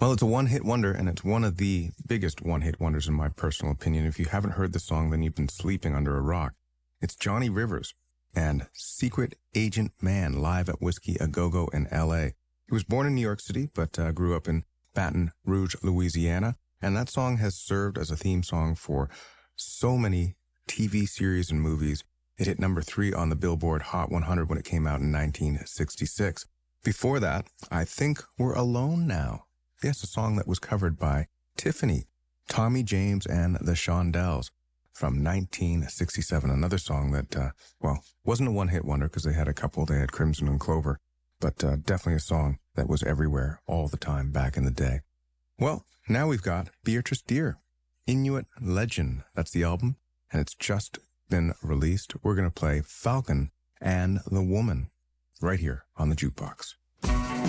Well, it's a one-hit wonder, and it's one of the biggest one-hit wonders in my personal opinion. If you haven't heard the song, then you've been sleeping under a rock. It's Johnny Rivers and Secret Agent Man live at Whiskey A Go-Go in L.A. He was born in New York City, but grew up in Baton Rouge, Louisiana, and that song has served as a theme song for so many TV series and movies. It hit number 3 on the Billboard Hot 100 when it came out in 1966. Before that, I Think We're Alone Now. Yes, a song that was covered by Tiffany, Tommy James, and the Shondells from 1967. Another song that, wasn't a one-hit wonder because they had a couple. They had Crimson and Clover, but definitely a song that was everywhere all the time back in the day. Well, now we've got Beatrice Deer, Inuit Legend. That's the album, and it's just been released. We're going to play Falcon and the Woman right here on the Jukebox.